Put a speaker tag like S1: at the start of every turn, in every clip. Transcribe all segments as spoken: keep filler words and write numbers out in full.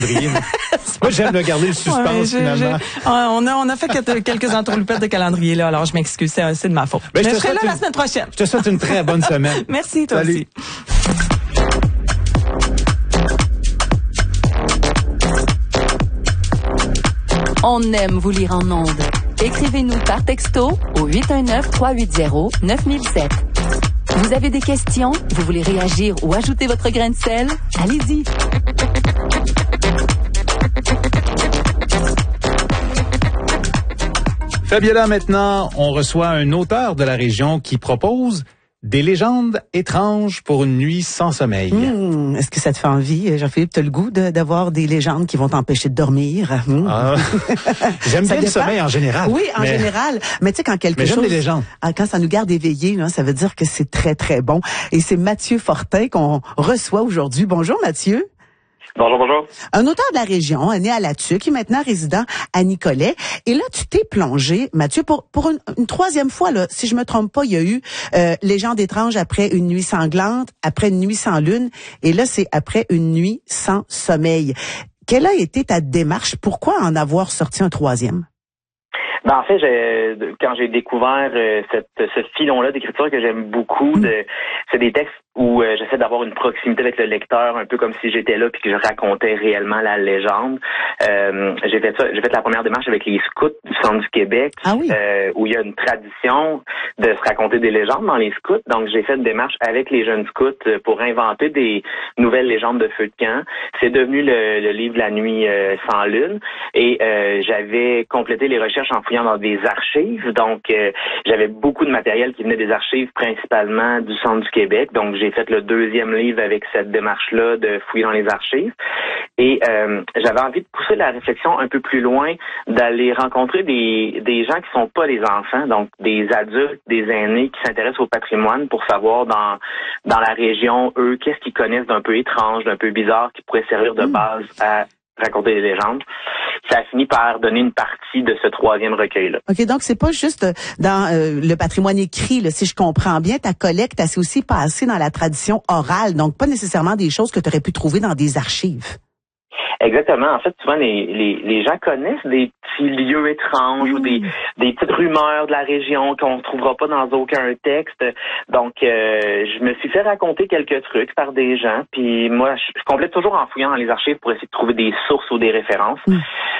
S1: Moi, j'aime le garder le suspense, ouais, je, finalement.
S2: Je, on, a, on a fait quelques entourloupettes de calendrier, là, alors je m'excuse, c'est, c'est de ma faute. Ben, je, je serai là une, la semaine prochaine.
S1: Je te souhaite une très bonne semaine.
S2: Merci, toi
S1: Salut.
S2: aussi.
S3: On aime vous lire en ondes. Écrivez-nous par texto au huit un neuf, trois huit zéro, neuf mille sept. Vous avez des questions? Vous voulez réagir ou ajouter votre grain de sel? Allez-y!
S1: Fabiola, maintenant, on reçoit un auteur de la région qui propose des légendes étranges pour une nuit sans sommeil.
S4: Mmh, est-ce que ça te fait envie, Jean-Philippe? T'as le goût de, d'avoir des légendes qui vont t'empêcher de dormir? Mmh. Ah,
S1: j'aime bien le sommeil en général.
S4: Oui, en
S1: mais...
S4: général. Mais tu sais, quand quelque
S1: mais
S4: chose...
S1: j'aime les légendes.
S4: Quand ça nous garde éveillés, là, ça veut dire que c'est très, très bon. Et c'est Mathieu Fortin qu'on reçoit aujourd'hui. Bonjour, Mathieu.
S5: Bonjour, bonjour.
S4: Un auteur de la région, né à Lattuc, qui est maintenant résident à Nicolet. Et là, tu t'es plongé, Mathieu, pour pour une, une troisième fois, là, si je me trompe pas, il y a eu euh, Légende étrange après une nuit sanglante, après une nuit sans lune, et là, c'est après une nuit sans sommeil. Quelle a été ta démarche? Pourquoi en avoir sorti un troisième?
S5: Ben, en fait, j'ai, quand j'ai découvert euh, cette, ce filon-là d'écriture que j'aime beaucoup, mmh. de, c'est des textes où euh, j'essaie d'avoir une proximité avec le lecteur, un peu comme si j'étais là puis que je racontais réellement la légende. Euh, j'ai fait ça, j'ai fait la première démarche avec les scouts du centre du Québec,
S4: ah oui.
S5: euh, où il y a une tradition de se raconter des légendes dans les scouts. Donc, j'ai fait une démarche avec les jeunes scouts pour inventer des nouvelles légendes de feu de camp. C'est devenu le, le livre La nuit euh, sans lune, et euh, j'avais complété les recherches en fouillant dans des archives. Donc, euh, j'avais beaucoup de matériel qui venait des archives, principalement du centre du Québec. Donc, j'ai fait le deuxième livre avec cette démarche-là de fouiller dans les archives. Et euh, j'avais envie de pousser la réflexion un peu plus loin, d'aller rencontrer des, des gens qui sont pas des enfants, donc des adultes, des aînés qui s'intéressent au patrimoine pour savoir dans dans la région, eux, qu'est-ce qu'ils connaissent d'un peu étrange, d'un peu bizarre, qui pourrait servir de base à raconter des légendes. Ça a fini par donner une partie de ce troisième recueil-là.
S4: OK, donc c'est pas juste dans euh, le patrimoine écrit, là, si je comprends bien, ta collecte, elle s'est aussi passée dans la tradition orale, donc pas nécessairement des choses que tu aurais pu trouver dans des archives.
S5: Exactement. En fait, souvent, les, les, les gens connaissent des petits lieux étranges mmh. ou des, des petites rumeurs de la région qu'on ne trouvera pas dans aucun texte. Donc, euh, je me suis fait raconter quelques trucs par des gens. Puis moi, je, je complète toujours en fouillant dans les archives pour essayer de trouver des sources ou des références. Mmh.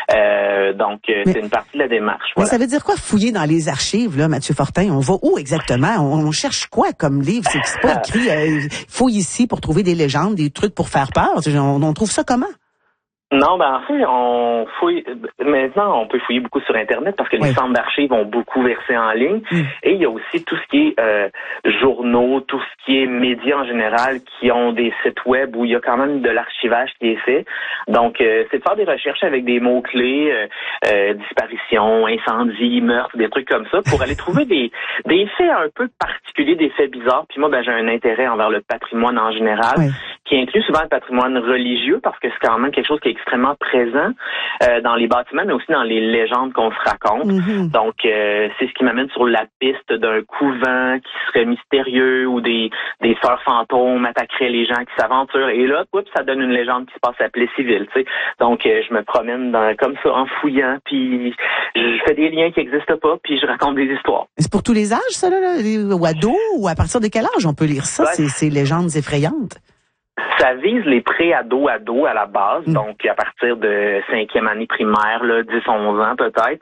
S5: Euh, donc, euh, c'est une partie de la démarche. Voilà.
S4: Mais ça veut dire quoi, fouiller dans les archives, là, Mathieu Fortin? On va où exactement? On, on cherche quoi comme livre? C'est, c'est pas écrit euh, fouille ici pour trouver des légendes, des trucs pour faire peur. On, on trouve ça comment?
S5: Non, ben en fait, on fouille. Maintenant, on peut fouiller beaucoup sur Internet parce que les oui. centres d'archives ont beaucoup versé en ligne. Mm. Et il y a aussi tout ce qui est euh, journaux, tout ce qui est médias en général, qui ont des sites web où il y a quand même de l'archivage qui est fait. Donc, euh, c'est de faire des recherches avec des mots-clés, euh, euh, disparition, incendie, meurtre, des trucs comme ça, pour aller trouver des des faits un peu particuliers, des faits bizarres. Puis moi, ben j'ai un intérêt envers le patrimoine en général, oui. qui inclut souvent le patrimoine religieux, parce que c'est quand même quelque chose qui est extrêmement présent euh, dans les bâtiments, mais aussi dans les légendes qu'on se raconte. Mm-hmm. Donc, euh, c'est ce qui m'amène sur la piste d'un couvent qui serait mystérieux ou des des sœurs fantômes attaqueraient les gens qui s'aventurent. Et là, oups, ça donne une légende qui se passe à Plessisville, tu sais. Donc, euh, je me promène dans, comme ça en fouillant, puis je fais des liens qui n'existent pas, puis je raconte des histoires.
S4: C'est pour tous les âges, ça, là, là? Ou ados, ou à partir de quel âge on peut lire ça, ouais. ces, ces légendes effrayantes?
S5: Ça vise les pré-ados, ados à la base, mmh. donc à partir de cinquième année primaire, là, dix à onze ans peut-être.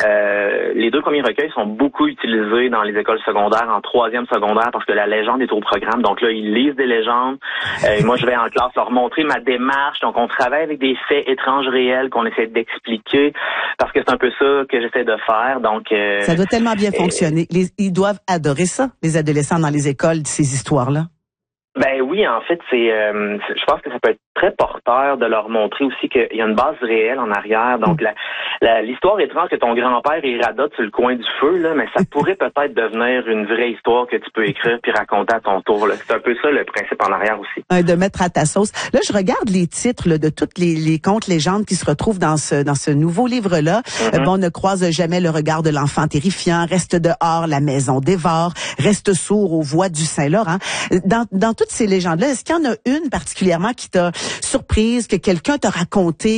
S5: Euh, les deux premiers recueils sont beaucoup utilisés dans les écoles secondaires, en troisième secondaire, parce que la légende est au programme. Donc là, ils lisent des légendes. Euh, moi, je vais en classe leur montrer ma démarche. Donc, on travaille avec des faits étranges réels qu'on essaie d'expliquer, parce que c'est un peu ça que j'essaie de faire. Donc, euh,
S4: ça doit tellement bien euh, fonctionner. Les, ils doivent adorer ça, les adolescents dans les écoles, ces histoires-là.
S5: Ben oui, en fait, c'est, euh, je pense que ça peut être très porteur de leur montrer aussi qu'il y a une base réelle en arrière. Donc, la, la, l'histoire étrange que ton grand-père il radote sur le coin du feu, là, mais ça pourrait peut-être devenir une vraie histoire que tu peux écrire puis raconter à ton tour. Là. C'est un peu ça le principe en arrière aussi.
S4: Euh, de mettre à ta sauce. Là, je regarde les titres là, de toutes les, les contes légendes qui se retrouvent dans ce dans ce nouveau livre-là. Mm-hmm. Euh, bon, ne croise jamais le regard de l'enfant terrifiant, reste dehors, la maison dévore, reste sourd aux voix du Saint-Laurent. Dans, dans toutes ces légendes-là, est-ce qu'il y en a une particulièrement qui t'a surprise, que quelqu'un t'a raconté?